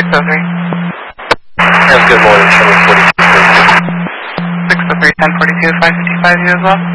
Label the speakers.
Speaker 1: 603.
Speaker 2: Have a good morning, Sherman 42.
Speaker 1: 603, 1042, 555 you as well?